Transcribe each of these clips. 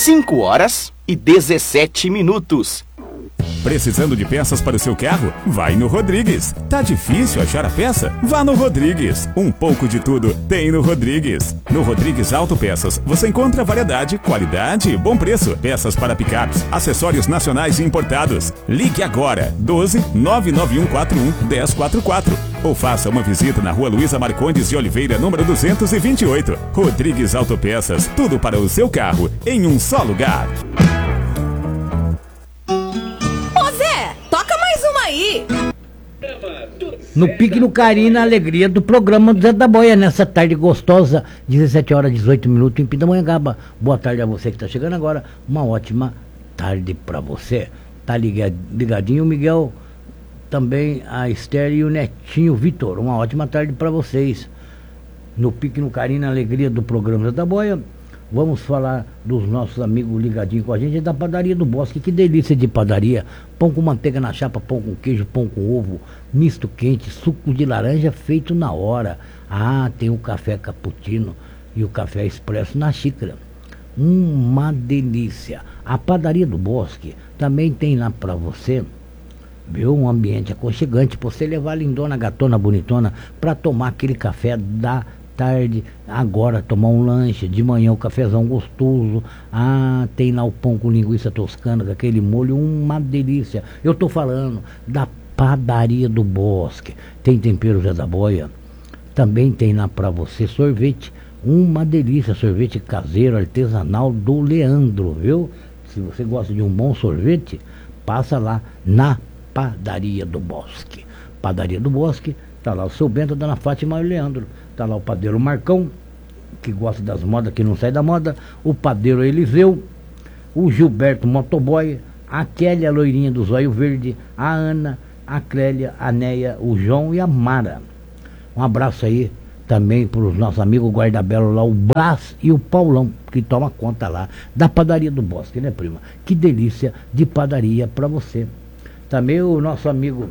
5h17. Precisando de peças para o seu carro? Vai no Rodrigues. Tá difícil achar a peça? Vá no Rodrigues. Um pouco de tudo tem no Rodrigues. No Rodrigues Autopeças você encontra variedade, qualidade e bom preço. Peças para picapes, acessórios nacionais e importados. Ligue agora 12 99141 1044 ou faça uma visita na Rua Luísa Marcondes de Oliveira, número 228. Rodrigues Autopeças, tudo para o seu carro em um só lugar. No Pique no Carinho, na alegria do programa do Zé da Boia, nessa tarde gostosa, 17h18 em Pindamonhangaba. Boa tarde a você que está chegando agora, uma ótima tarde para você. Tá ligadinho o Miguel, também a Esther e o netinho Vitor, uma ótima tarde para vocês. No Pique no Carinho, na alegria do programa Zé da Boia, vamos falar dos nossos amigos ligadinhos com a gente, da Padaria do Bosque. Que delícia de padaria, pão com manteiga na chapa, pão com queijo, pão com ovo, misto quente, suco de laranja feito na hora. Ah, tem o café cappuccino e o café expresso na xícara. Uma delícia. A Padaria do Bosque também tem lá para você, viu, um ambiente aconchegante para você levar a lindona, gatona, bonitona para tomar aquele café da tarde, agora tomar um lanche, de manhã um cafezão gostoso. Ah, tem lá o pão com linguiça toscana, com aquele molho, uma delícia. Eu tô falando da Padaria do Bosque. Tem tempero Zé da Boia, também tem lá pra você sorvete, uma delícia, sorvete caseiro, artesanal do Leandro, viu? Se você gosta de um bom sorvete, passa lá na Padaria do Bosque. Padaria do Bosque, tá lá o seu Bento, a dona Fátima e o Leandro. Tá lá o padeiro Marcão, que gosta das modas, que não sai da moda, o padeiro Eliseu, o Gilberto Motoboy, a Kelly, a loirinha do zóio verde, a Ana, a Clélia, a Neia, o João e a Mara. Um abraço aí também para os nossos amigos guarda-belo lá, o Brás e o Paulão, que toma conta lá da Padaria do Bosque, né, prima? Que delícia de padaria para você. Também o nosso amigo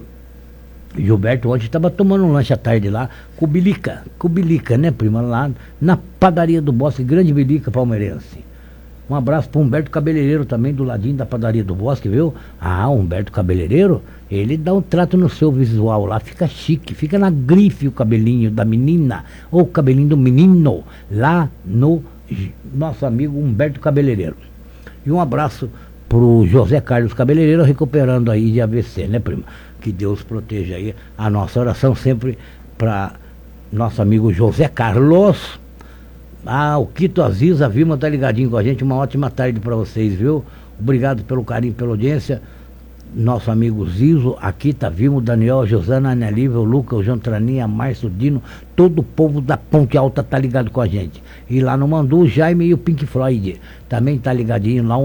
Gilberto ontem estava tomando um lanche à tarde lá com Bilica, né, prima? Lá na Padaria do Bosque, grande Bilica palmeirense. Um abraço para Humberto Cabeleireiro também, do ladinho da Padaria do Bosque, viu? Ah, Humberto Cabeleireiro, ele dá um trato no seu visual lá, fica chique, fica na grife o cabelinho da menina, ou o cabelinho do menino, lá no nosso amigo Humberto Cabeleireiro. E um abraço pro José Carlos Cabeleireiro, recuperando aí de AVC, né, prima? Que Deus proteja aí, a nossa oração sempre para nosso amigo José Carlos. Ah, o Quito Aziz, a Vilma tá ligadinho com a gente, uma ótima tarde para vocês, viu? Obrigado pelo carinho, pela audiência. Nosso amigo Zizo, aqui tá Vilma, Daniel, Josana, Ana Lívia, o Lucas, o Jantraninha, Márcio, Dino, todo o povo da Ponte Alta tá ligado com a gente. E lá no Mandu, o Jaime e o Pink Floyd, também tá ligadinho lá, o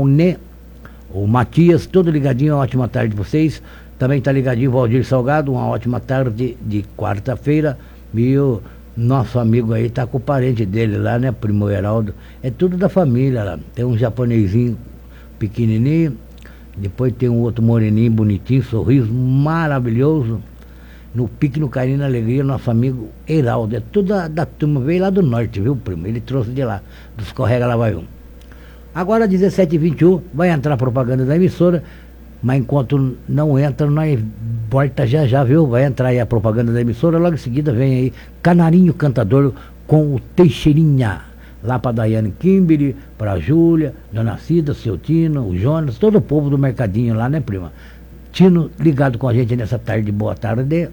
Matias, todo ligadinho, uma ótima tarde para vocês. Também tá ligadinho o Valdir Salgado, uma ótima tarde de quarta-feira. E o nosso amigo aí tá com o parente dele lá, né, primo Heraldo. É tudo da família lá. Tem um japonesinho pequenininho, depois tem um outro moreninho bonitinho, sorriso maravilhoso. No Pique no Carinho, na alegria, nosso amigo Heraldo. É tudo da turma, veio lá do norte, viu, primo? Ele trouxe de lá, dos Correga lá vai um. Agora 17h21, vai entrar a propaganda da emissora. Mas enquanto não entra, nós volta já, viu? Vai entrar aí a propaganda da emissora, logo em seguida vem aí Canarinho Cantador com o Teixeirinha, lá para Daiane Kimberly, para Júlia, Dona Cida, seu Tino, o Jonas, todo o povo do mercadinho lá, né, prima? Tino ligado com a gente nessa tarde, boa tarde.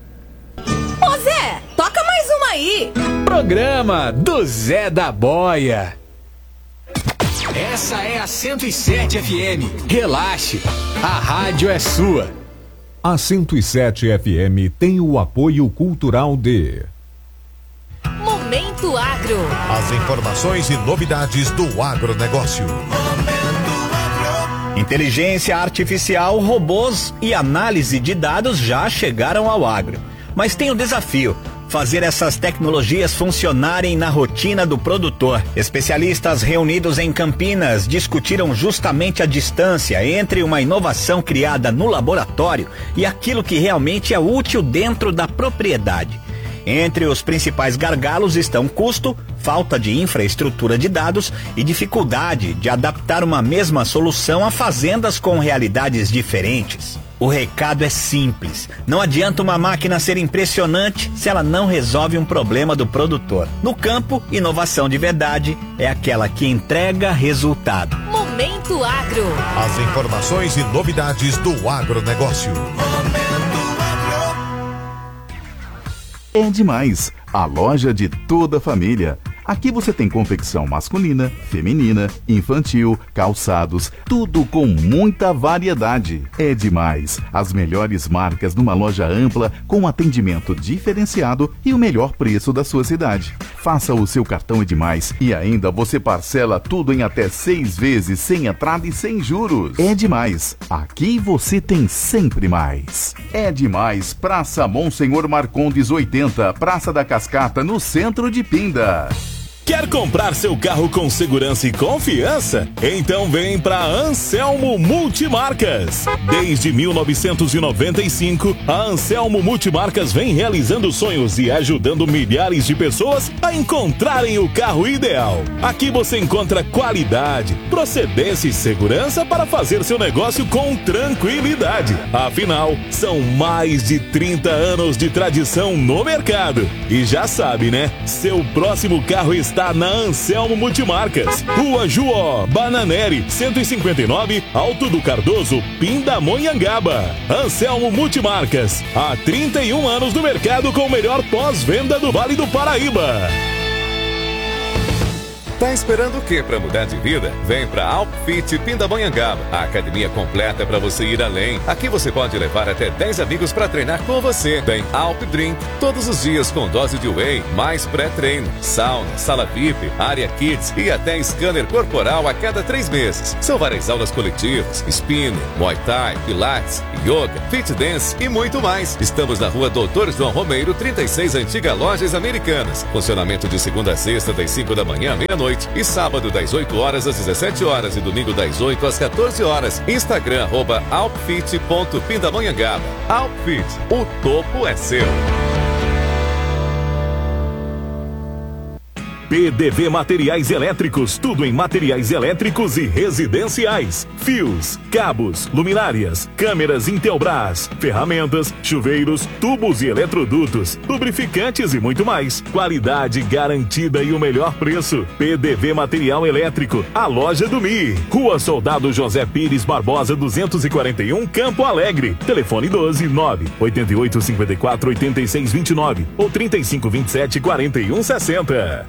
Ô Zé, toca mais uma aí. Programa do Zé da Boia. Essa é a 107 FM. Relaxe, a rádio é sua. A 107 FM tem o apoio cultural de Momento Agro. As informações e novidades do agronegócio. Inteligência artificial, robôs e análise de dados já chegaram ao agro. Mas tem um desafio: fazer essas tecnologias funcionarem na rotina do produtor. Especialistas reunidos em Campinas discutiram justamente a distância entre uma inovação criada no laboratório e aquilo que realmente é útil dentro da propriedade. Entre os principais gargalos estão custo, falta de infraestrutura de dados e dificuldade de adaptar uma mesma solução a fazendas com realidades diferentes. O recado é simples. Não adianta uma máquina ser impressionante se ela não resolve um problema do produtor. No campo, inovação de verdade é aquela que entrega resultado. Momento Agro. As informações e novidades do agronegócio. É demais, a loja de toda a família. Aqui você tem confecção masculina, feminina, infantil, calçados, tudo com muita variedade. É demais, as melhores marcas numa loja ampla com atendimento diferenciado e o melhor preço da sua cidade. Faça o seu cartão É Demais e ainda você parcela tudo em até 6 vezes sem entrada e sem juros. É demais, aqui você tem sempre mais. É demais, Praça Monsenhor Marcondes 80, Praça da Cascata, no centro de Pinda. Quer comprar seu carro com segurança e confiança? Então vem para Anselmo Multimarcas. Desde 1995, a Anselmo Multimarcas vem realizando sonhos e ajudando milhares de pessoas a encontrarem o carro ideal. Aqui você encontra qualidade, procedência e segurança para fazer seu negócio com tranquilidade. Afinal, são mais de 30 anos de tradição no mercado. E já sabe, né? Seu próximo carro está na Anselmo Multimarcas, Rua Juó, Bananeri, 159, Alto do Cardoso, Pindamonhangaba. Anselmo Multimarcas, há 31 anos no mercado com o melhor pós-venda do Vale do Paraíba. Tá esperando o quê para mudar de vida? Vem pra Alpfit Pindamonhangaba, a academia completa para você ir além. Aqui você pode levar até 10 amigos para treinar com você. Tem Alp Drink todos os dias com dose de whey, mais pré-treino, sauna, sala VIP, área kids e até scanner corporal a cada 3 meses. São várias aulas coletivas, spinning, muay thai, pilates, yoga, fit dance e muito mais. Estamos na rua Doutor João Romeiro, 36, Antiga Lojas Americanas. Funcionamento de segunda a sexta, das 5 da manhã à meia-noite. E sábado das 8 horas às 17 horas e domingo das 8 às 14 horas. Instagram @alpfit.pindamonhangaba. Alpfit, o topo é seu. PDV Materiais Elétricos, tudo em materiais elétricos e residenciais. Fios, cabos, luminárias, câmeras Intelbras, ferramentas, chuveiros, tubos e eletrodutos, lubrificantes e muito mais. Qualidade garantida e o melhor preço. PDV Material Elétrico, a loja do Mi. Rua Soldado José Pires Barbosa 241, Campo Alegre. Telefone 12 988 54 86 29 ou 35 27 41 60.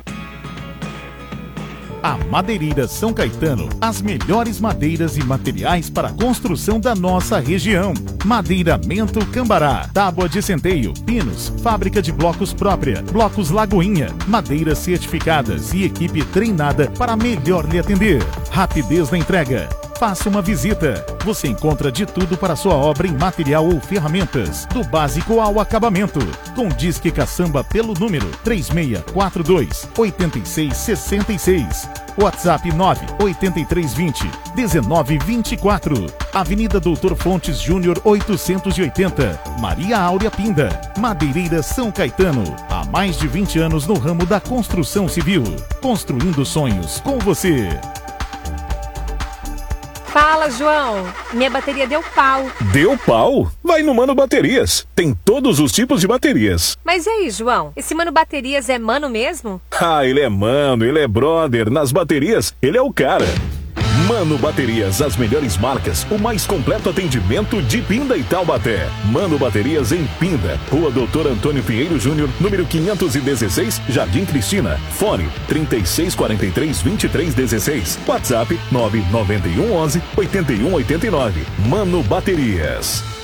A Madeireira São Caetano, as melhores madeiras e materiais para a construção da nossa região. Madeiramento Cambará, tábua de centeio, pinos, fábrica de blocos própria, blocos Lagoinha, madeiras certificadas e equipe treinada para melhor lhe atender. Rapidez na entrega. Faça uma visita. Você encontra de tudo para sua obra em material ou ferramentas, do básico ao acabamento. Com Disque Caçamba pelo número 3642-8666. WhatsApp 98320-1924. Avenida Doutor Fontes Júnior 880. Maria Áurea Pinda. Madeireira São Caetano. Há mais de 20 anos no ramo da construção civil. Construindo sonhos com você. Fala, João. Minha bateria deu pau. Deu pau? Vai no Mano Baterias. Tem todos os tipos de baterias. Mas e aí, João? Esse Mano Baterias é mano mesmo? Ah, ele é mano, ele é brother. Nas baterias, ele é o cara. Mano Baterias, as melhores marcas, o mais completo atendimento de Pinda e Taubaté. Mano Baterias em Pinda, Rua Doutor Antônio Pinheiro Júnior, número 516, Jardim Cristina. Fone 3643-2316. WhatsApp 99111-8189. Mano Baterias.